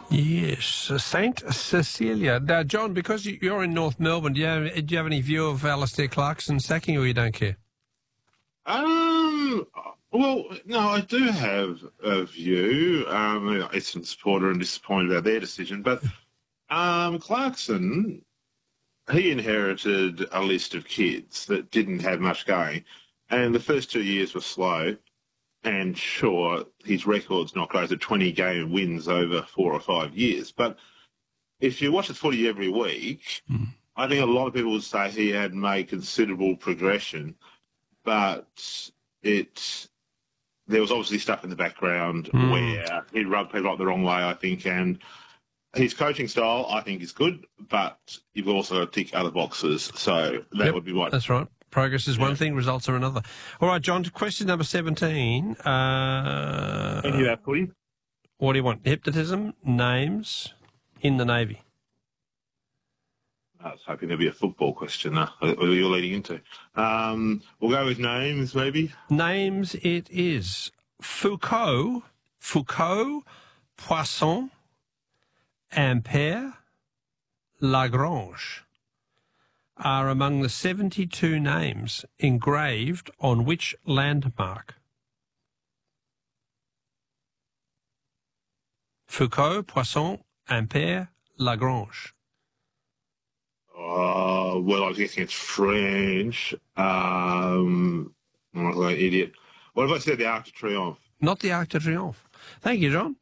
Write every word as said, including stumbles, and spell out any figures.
Yes, Saint Cecilia. Now, John, because you- you're in North Melbourne, do you have, do you have any view of Alistair Clarkson sacking, or you don't care? Um, well, no, I do have a view. Um, I'm an Essendon supporter and disappointed about their decision, but um, Clarkson, he inherited a list of kids that didn't have much going, and the first two years were slow. And sure, his record's not great at twenty game wins over four or five years, but if you watch the footy every week, Mm. I think a lot of people would say he had made considerable progression, but it there was obviously stuff in the background Mm. where he rubbed people up the wrong way, I think, and his coaching style, I think, is good, but you've also got to tick other boxes, so that Yep, would be my... That's right. Progress is Yeah. one thing, results are another. All right, John, to question number seventeen. Uh, Any of that footy? what do you want? Hypnotism, names in the Navy. I was hoping there'd be a football question uh, that you're leading into. Um, we'll go with names, maybe. Names it is. Foucault, Foucault, Poisson, Ampère, Lagrange are among the seventy-two names engraved on which landmark? Foucault, Poisson, Ampère, Lagrange. Uh, well, I was guessing it's French. Um, I'm like an idiot. What if I said the Arc de Triomphe? Not the Arc de Triomphe. Thank you, John.